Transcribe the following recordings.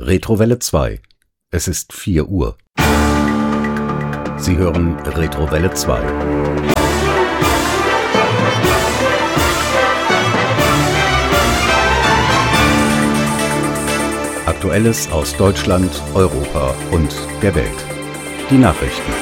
Retrowelle 2. Es ist 4 Uhr. Sie hören Retrowelle 2. Aktuelles aus Deutschland, Europa und der Welt. Die Nachrichten.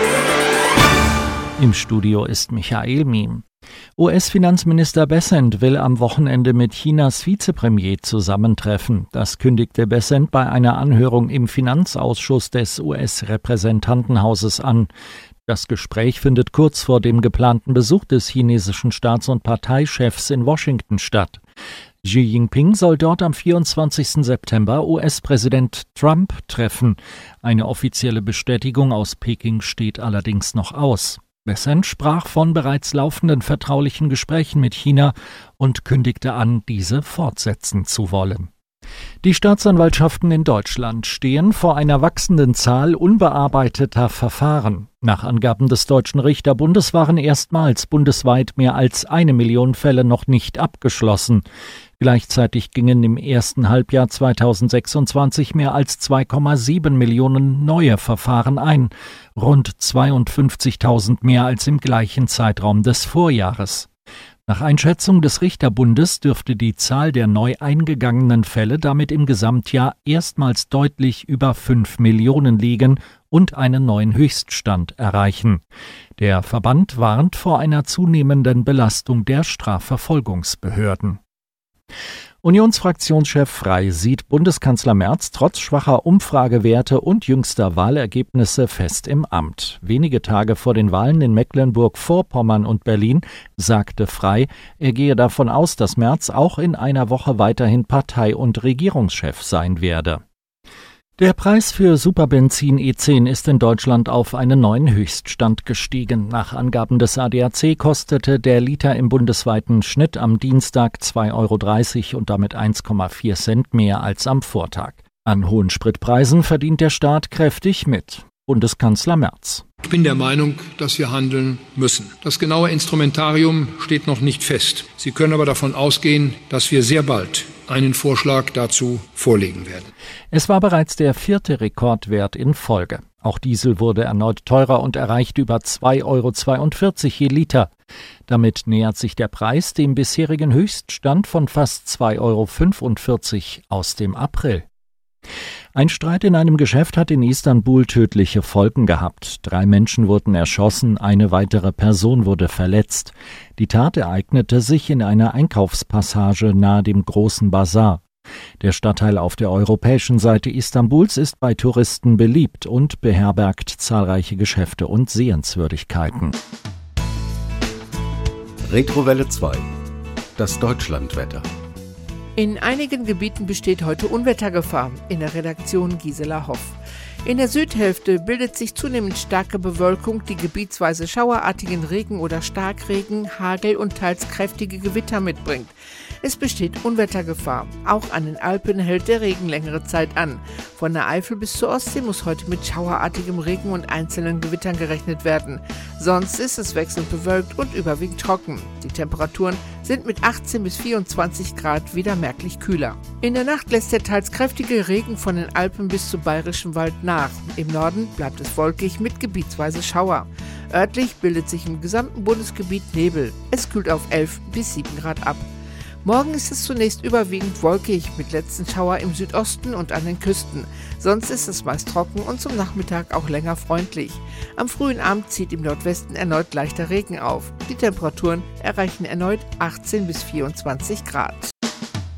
Im Studio ist Michael Miem. US-Finanzminister Bessent will am Wochenende mit Chinas Vizepremier zusammentreffen. Das kündigte Bessent bei einer Anhörung im Finanzausschuss des US-Repräsentantenhauses an. Das Gespräch findet kurz vor dem geplanten Besuch des chinesischen Staats- und Parteichefs in Washington statt. Xi Jinping soll dort am 24. September US-Präsident Trump treffen. Eine offizielle Bestätigung aus Peking steht allerdings noch aus. Bessent sprach von bereits laufenden vertraulichen Gesprächen mit China und kündigte an, diese fortsetzen zu wollen. Die Staatsanwaltschaften in Deutschland stehen vor einer wachsenden Zahl unbearbeiteter Verfahren. Nach Angaben des Deutschen Richterbundes waren erstmals bundesweit mehr als 1 Million Fälle noch nicht abgeschlossen. Gleichzeitig gingen im ersten Halbjahr 2026 mehr als 2,7 Millionen neue Verfahren ein, rund 52.000 mehr als im gleichen Zeitraum des Vorjahres. Nach Einschätzung des Richterbundes dürfte die Zahl der neu eingegangenen Fälle damit im Gesamtjahr erstmals deutlich über 5 Millionen liegen und einen neuen Höchststand erreichen. Der Verband warnt vor einer zunehmenden Belastung der Strafverfolgungsbehörden. Unionsfraktionschef Frey sieht Bundeskanzler Merz trotz schwacher Umfragewerte und jüngster Wahlergebnisse fest im Amt. Wenige Tage vor den Wahlen in Mecklenburg-Vorpommern und Berlin sagte Frey, er gehe davon aus, dass Merz auch in einer Woche weiterhin Partei- und Regierungschef sein werde. Der Preis für Superbenzin E10 ist in Deutschland auf einen neuen Höchststand gestiegen. Nach Angaben des ADAC kostete der Liter im bundesweiten Schnitt am Dienstag 2,30 € und damit 1,4 Cent mehr als am Vortag. An hohen Spritpreisen verdient der Staat kräftig mit. Bundeskanzler Merz. Ich bin der Meinung, dass wir handeln müssen. Das genaue Instrumentarium steht noch nicht fest. Sie können aber davon ausgehen, dass wir sehr bald einen Vorschlag dazu vorlegen werden. Es war bereits der 4. Rekordwert in Folge. Auch Diesel wurde erneut teurer und erreichte über 2,42 € je Liter. Damit nähert sich der Preis dem bisherigen Höchststand von fast 2,45 € aus dem April. Ein Streit in einem Geschäft hat in Istanbul tödliche Folgen gehabt. 3 Menschen wurden erschossen, eine weitere Person wurde verletzt. Die Tat ereignete sich in einer Einkaufspassage nahe dem großen Basar. Der Stadtteil auf der europäischen Seite Istanbuls ist bei Touristen beliebt und beherbergt zahlreiche Geschäfte und Sehenswürdigkeiten. Retrowelle 2. Das Deutschlandwetter. In einigen Gebieten besteht heute Unwettergefahr. In der Redaktion Gisela Hoff. In der Südhälfte bildet sich zunehmend starke Bewölkung, die gebietsweise schauerartigen Regen oder Starkregen, Hagel und teils kräftige Gewitter mitbringt. Es besteht Unwettergefahr. Auch an den Alpen hält der Regen längere Zeit an. Von der Eifel bis zur Ostsee muss heute mit schauerartigem Regen und einzelnen Gewittern gerechnet werden. Sonst ist es wechselnd bewölkt und überwiegend trocken. Die Temperaturen sind mit 18 bis 24 Grad wieder merklich kühler. In der Nacht lässt der teils kräftige Regen von den Alpen bis zum Bayerischen Wald nach. Im Norden bleibt es wolkig mit gebietsweise Schauer. Örtlich bildet sich im gesamten Bundesgebiet Nebel. Es kühlt auf 11 bis 7 Grad ab. Morgen ist es zunächst überwiegend wolkig, mit letzten Schauer im Südosten und an den Küsten. Sonst ist es meist trocken und zum Nachmittag auch länger freundlich. Am frühen Abend zieht im Nordwesten erneut leichter Regen auf. Die Temperaturen erreichen erneut 18 bis 24 Grad.